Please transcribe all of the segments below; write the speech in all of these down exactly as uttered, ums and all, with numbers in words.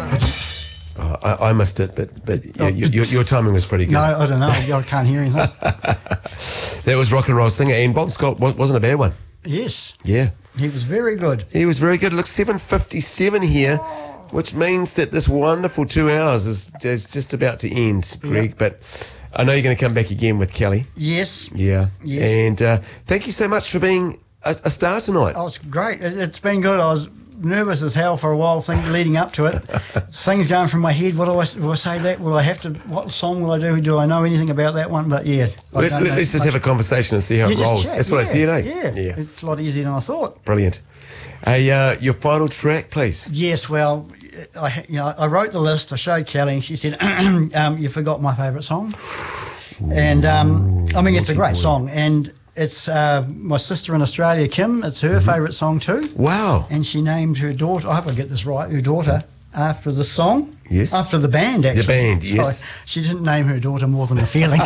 Oh, I, I missed it, but but yeah, oh. your, your timing was pretty good. No, I don't know. I can't hear anything. That was rock and roll singer Ian Bon Scott. Wasn't a bad one. Yes. Yeah. He was very good. He was very good. Look, seven fifty-seven here, which means that this wonderful two hours is, is just about to end, Greg. Yep. But I know you're going to come back again with Kelly. Yes. Yeah. Yes. And uh, thank you so much for being a, a star tonight. Oh, it's great. It, it's been good. I was nervous as hell for a while think, leading up to it. Things going from my head. What do I, will I say that? Will I have to, what song will I do? Do I know anything about that one? But yeah. Let, let's just much. have a conversation and see how you it rolls. Chat, That's what yeah, I see it, eh? Yeah. yeah. It's a lot easier than I thought. Brilliant. Hey, uh, your final track, please. Yes, well, I, you know, I wrote the list. I showed Kelly and she said, um, you forgot my favourite song. And, um, I mean, it's a great boy. song. And it's uh, my sister in Australia, Kim. It's her mm-hmm. favourite song too. Wow. And she named her daughter, I hope I get this right, her daughter after the song. Yes. After the band, actually. The band, yes. So she didn't name her daughter More Than a Feeling.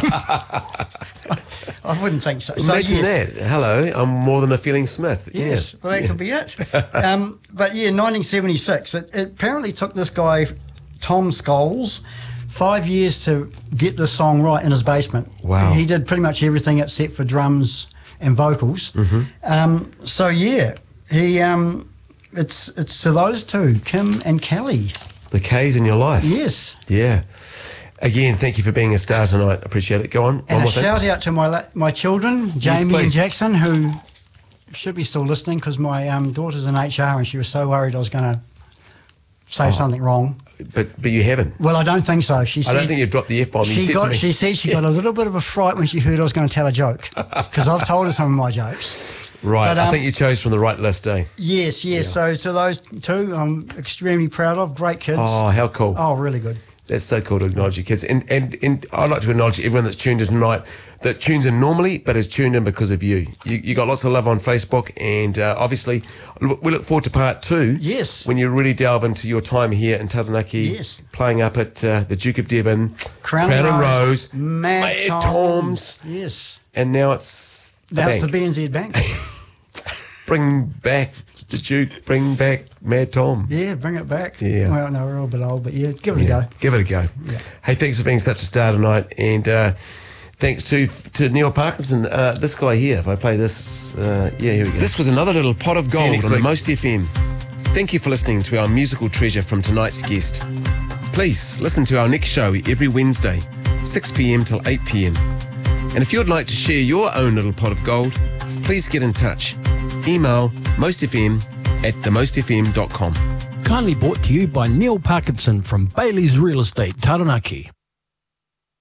I wouldn't think so. so Imagine yes. that. Hello, I'm More Than a Feeling Smith. Yes, yeah. well, that yeah. could be it. um, but yeah, nineteen seventy-six, it, it apparently took this guy, Tom Scholes, five years to get the song right in his basement. Wow. He did pretty much everything except for drums and vocals. Mm-hmm. Um, so yeah, he um, it's it's to those two, Kim and Kelly. The K's in your life. Yes. Yeah. Again, thank you for being a star tonight. Appreciate it. Go on. And a shout out to my la- my children, Jamie yes, and Jackson, who should be still listening because my um, daughter's in H R and she was so worried I was going to say oh. something wrong. But but you haven't. Well, I don't think so. She I said, don't think you dropped the F-bomb. She, you got, said to me. she said she got a little bit of a fright when she heard I was going to tell a joke because I've told her some of my jokes. Right. But, um, I think you chose from the right list, eh? Yes, yes. Yeah. So to those two, I'm extremely proud of. Great kids. Oh, how cool. Oh, really good. That's so cool to acknowledge your kids. And, and and I'd like to acknowledge everyone that's tuned in tonight, that tunes in normally, but is tuned in because of you. You, you got lots of love on Facebook, and uh, obviously we look forward to part two. Yes. When you really delve into your time here in Taranaki. Yes. Playing up at uh, the Duke of Devon, Crown, Crown and Rose, Rose Mad, Mad Toms. Toms. Yes. And now it's the Now bank. it's the B N Z Bank. Bring back the Duke, bring back Mad Toms. Yeah, bring it back. Yeah. Well, no, we're all a bit old, but yeah, give it yeah. a go. Give it a go. Yeah. Hey, thanks for being such a star tonight, and uh, thanks to to Neil Parkinson. Uh, this guy here, if I play this, uh, yeah, here we go. This was another little pot of gold on Most F M. Thank you for listening to our musical treasure from tonight's guest. Please listen to our next show every Wednesday, six p.m. till eight p.m. And if you'd like to share your own little pot of gold, please get in touch. Email mostfm at the most f m dot com. Kindly brought to you by Neil Parkinson from Bailey's Real Estate, Taranaki.